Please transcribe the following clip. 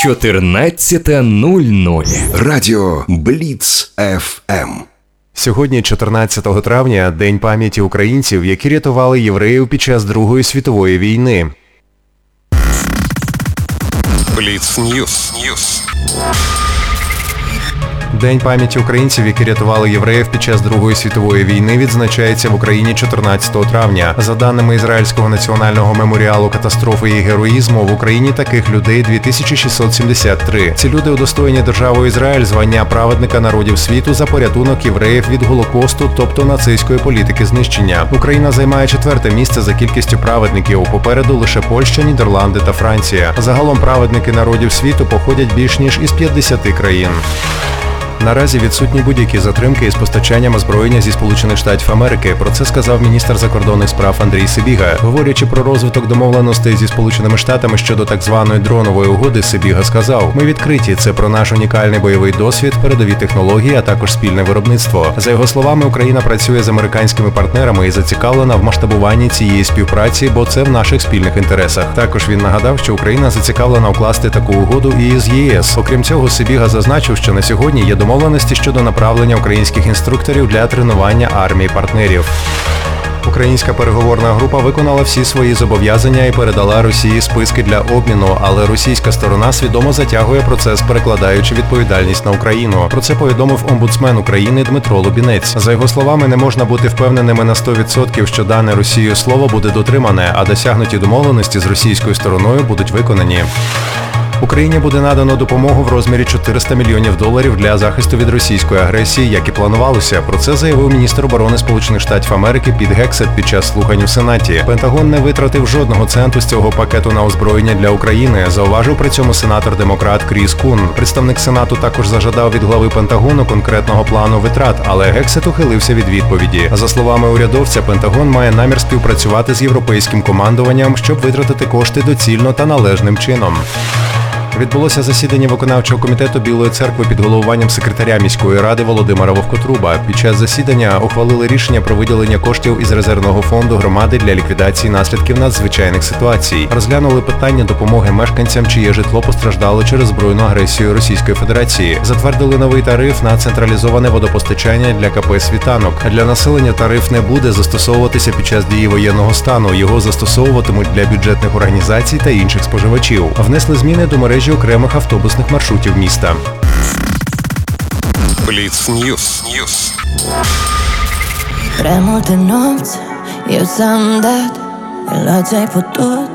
14:00. Радіо Бліц ФМ. Сьогодні, 14 травня, День пам'яті українців, які рятували євреїв під час Другої світової війни. Бліц Ньюс. День пам'яті українців, які рятували євреїв під час Другої світової війни, відзначається в Україні 14 травня. За даними Ізраїльського національного меморіалу катастрофи і героїзму, в Україні таких людей 2673. Ці люди удостоєні державою Ізраїль звання праведника народів світу за порятунок євреїв від Голокосту, тобто нацистської політики знищення. Україна займає 4-те місце за кількістю праведників. Попереду лише Польща, Нідерланди та Франція. Загалом праведники народів світу походять більш ніж із 50 країн. Наразі відсутні будь-які затримки із постачанням озброєння зі Сполучених Штатів Америки. Про це сказав міністр закордонних справ Андрій Сибіга. Говорячи про розвиток домовленостей зі Сполученими Штатами щодо так званої дронової угоди, Сибіга сказав: "Ми відкриті. Це про наш унікальний бойовий досвід, передові технології, а також спільне виробництво". За його словами, Україна працює з американськими партнерами і зацікавлена в масштабуванні цієї співпраці, бо це в наших спільних інтересах. Також він нагадав, що Україна зацікавлена укласти таку угоду і з ЄС. Окрім цього, Сибіга зазначив, що на сьогодні є домовленості щодо направлення українських інструкторів для тренування армії партнерів. Українська переговорна група виконала всі свої зобов'язання і передала Росії списки для обміну, але російська сторона свідомо затягує процес, перекладаючи відповідальність на Україну. Про це повідомив омбудсмен України Дмитро Лубінець. За його словами, не можна бути впевненими на 100%, що дане Росією слово буде дотримане, а досягнуті домовленості з російською стороною будуть виконані. Україні буде надано допомогу в розмірі $400 мільйонів для захисту від російської агресії, як і планувалося. Про це заявив міністр оборони Сполучених Штатів Америки Піт Гексет під час слухань у Сенаті. Пентагон не витратив жодного центу з цього пакету на озброєння для України, зауважив при цьому сенатор-демократ Кріс Кун. Представник Сенату також зажадав від глави Пентагону конкретного плану витрат, але Гексет ухилився від відповіді. За словами урядовця, Пентагон має намір співпрацювати з європейським командуванням, щоб витратити кошти доцільно та належним чином. Відбулося засідання виконавчого комітету Білої церкви під головуванням секретаря міської ради Володимира Вовкотруба. Під час засідання ухвалили рішення про виділення коштів із резервного фонду громади для ліквідації наслідків надзвичайних ситуацій. Розглянули питання допомоги мешканцям, чиє житло постраждало через збройну агресію Російської Федерації. Затвердили новий тариф на централізоване водопостачання для КП «Світанок». Для населення тариф не буде застосовуватися під час дії воєнного стану. Його застосовуватимуть для бюджетних організацій та інших споживачів. Внесли зміни до мережі окремих автобусних маршрутів міста. Бліц Ньюс. Прямо ти ночь, і сам дат, і лацай потот,